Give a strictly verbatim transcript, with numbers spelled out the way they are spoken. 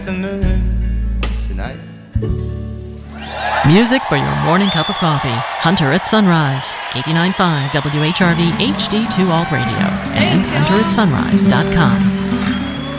tonight. Music for your morning cup of coffee. Hunter at Sunrise. eighty-nine point five W H R V H D two Alt Radio. And hunter at sunrise dot com.